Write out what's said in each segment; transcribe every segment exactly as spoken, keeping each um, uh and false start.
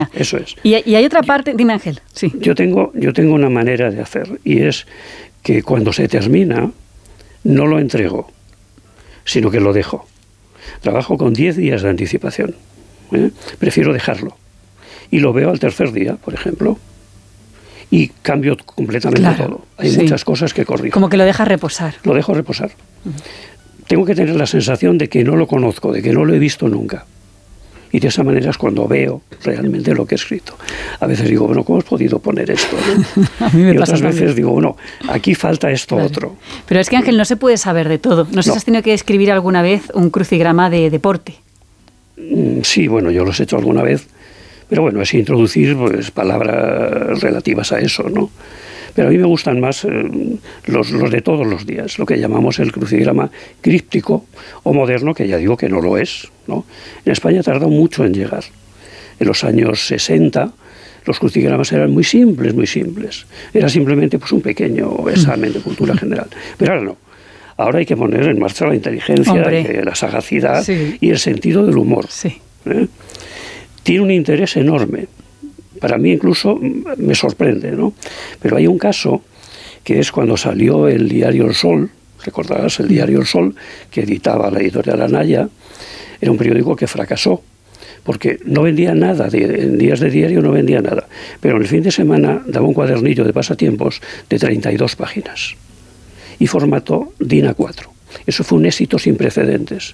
Eso es. Y, y hay otra parte, dime Ángel. Sí. Yo tengo, yo tengo una manera de hacer, y es que cuando se termina, no lo entrego, sino que lo dejo. Trabajo con diez días de anticipación. ¿eh? Prefiero dejarlo. Y lo veo al tercer día, por ejemplo, y cambio completamente claro, todo. Hay sí. muchas cosas que corrijo. Como que lo dejas reposar. Lo dejo reposar. Uh-huh. Tengo que tener la sensación de que no lo conozco, de que no lo he visto nunca. Y de esa manera es cuando veo realmente lo que he escrito. A veces digo, bueno, ¿cómo has podido poner esto? ¿no? A mí me y pasa otras veces también. digo, bueno, aquí falta esto vale. otro. Pero es que, Ángel, no se puede saber de todo. No sé no. si has tenido que escribir alguna vez un crucigrama de deporte. Sí, bueno, yo los he hecho alguna vez, pero bueno, es introducir pues, palabras relativas a eso, ¿no? Pero a mí me gustan más eh, los, los de todos los días, lo que llamamos el crucigrama críptico o moderno, que ya digo que no lo es, ¿no? En España tardó mucho en llegar. En los años sesenta los crucigramas eran muy simples, muy simples. Era simplemente pues, un pequeño examen de cultura general. Pero ahora no. Ahora hay que poner en marcha la inteligencia, eh, la sagacidad sí. y el sentido del humor. Sí. ¿eh? Tiene un interés enorme. Para mí incluso me sorprende, ¿no? Pero hay un caso que es cuando salió el diario El Sol, recordarás el diario El Sol, que editaba la editorial Anaya, era un periódico que fracasó, porque no vendía nada, de, en días de diario no vendía nada, pero en el fin de semana daba un cuadernillo de pasatiempos de treinta y dos páginas y formato D I N A cuatro. Eso fue un éxito sin precedentes.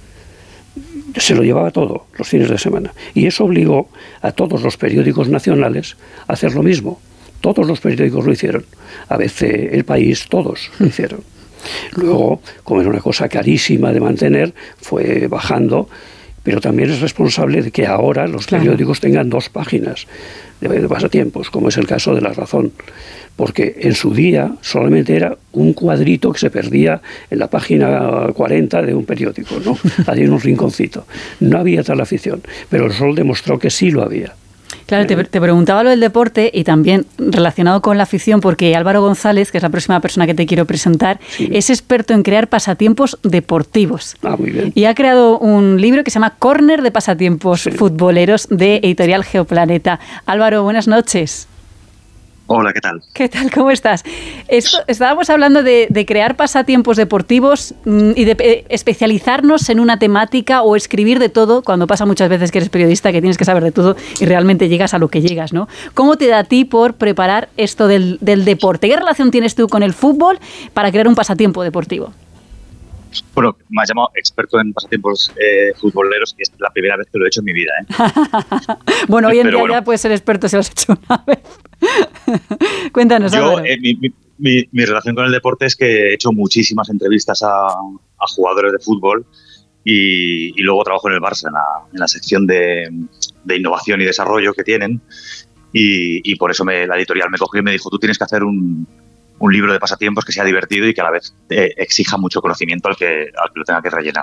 Se lo llevaba todo los fines de semana. Y eso obligó a todos los periódicos nacionales a hacer lo mismo. Todos los periódicos lo hicieron. A veces El País, todos lo hicieron. Luego, como era una cosa carísima de mantener, fue bajando, pero también es responsable de que ahora los claro. periódicos tengan dos páginas de, de pasatiempos, como es el caso de La Razón. Porque en su día solamente era un cuadrito que se perdía en la página cuarenta de un periódico, ¿no? Había en un rinconcito. No había tal afición, pero El Sol demostró que sí lo había. Claro, te, te preguntaba lo del deporte y también relacionado con la afición, porque Álvaro González, que es la próxima persona que te quiero presentar, sí. es experto en crear pasatiempos deportivos. Ah, muy bien. Y ha creado un libro que se llama Córner de pasatiempos sí. futboleros de Editorial Geoplaneta. Álvaro, buenas noches. Hola, ¿qué tal? ¿Qué tal? ¿Cómo estás? Esto, estábamos hablando de, de crear pasatiempos deportivos mmm, y de eh, especializarnos en una temática o escribir de todo, cuando pasa muchas veces que eres periodista, que tienes que saber de todo y realmente llegas a lo que llegas, ¿no? ¿Cómo te da a ti por preparar esto del, del deporte? ¿Qué relación tienes tú con el fútbol para crear un pasatiempo deportivo? Bueno, me has llamado experto en pasatiempos eh, futboleros y es la primera vez que lo he hecho en mi vida, ¿eh? Bueno, hoy en Pero día bueno. ya puedes ser experto si lo has hecho una vez. Cuéntanos, Yo, eh, mi, mi, mi relación con el deporte es que he hecho muchísimas entrevistas a, a jugadores de fútbol y, y luego trabajo en el Barça, en la, en la sección de, de innovación y desarrollo que tienen y, y por eso me, la editorial me cogió y me dijo, tú tienes que hacer un... un libro de pasatiempos que sea divertido y que a la vez eh, exija mucho conocimiento al que, al que lo tenga que rellenar.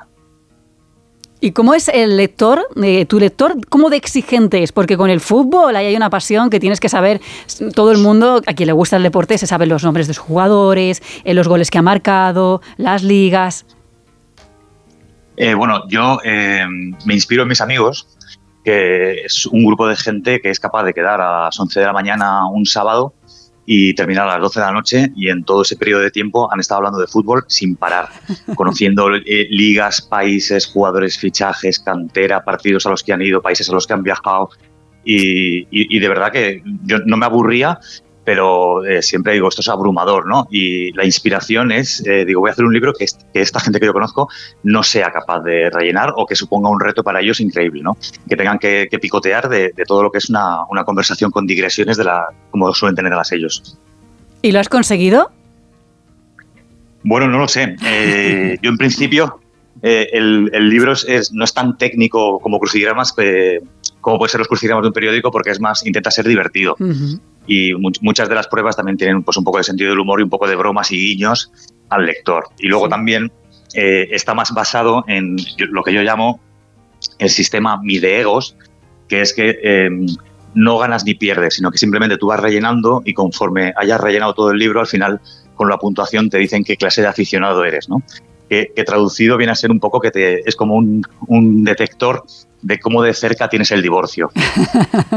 ¿Y cómo es el lector, eh, tu lector, cómo de exigente es? Porque con el fútbol ahí hay una pasión que tienes que saber, todo el mundo, a quien le gusta el deporte, se sabe los nombres de sus jugadores, eh, los goles que ha marcado, las ligas. Eh, bueno, yo eh, me inspiro en mis amigos, que es un grupo de gente que es capaz de quedar a las once de la mañana un sábado y terminar a las doce de la noche y en todo ese periodo de tiempo han estado hablando de fútbol sin parar, conociendo eh, ligas, países, jugadores, fichajes, cantera, partidos a los que han ido, países a los que han viajado y, y, y de verdad que yo no me aburría, pero eh, siempre digo, esto es abrumador, ¿no? Y la inspiración es, eh, digo, voy a hacer un libro que, es, que esta gente que yo conozco no sea capaz de rellenar o que suponga un reto para ellos increíble, ¿no? Que tengan que, que picotear de, de todo lo que es una, una conversación con digresiones de la, como suelen tenerlas ellos. ¿Y lo has conseguido? Bueno, no lo sé. Eh, yo en principio, eh, el, el libro es, es, no es tan técnico como crucigramas, eh, como puede ser los crucigramas de un periódico, porque es más, intenta ser divertido. Uh-huh. Y much, muchas de las pruebas también tienen pues, un poco de sentido del humor y un poco de bromas y guiños al lector. Y luego sí. también eh, está más basado en lo que yo llamo el sistema mide-egos, que es que eh, no ganas ni pierdes, sino que simplemente tú vas rellenando y conforme hayas rellenado todo el libro, al final con la puntuación te dicen qué clase de aficionado eres, ¿no? Que, que traducido viene a ser un poco que te, es como un, un detector de cómo de cerca tienes el divorcio.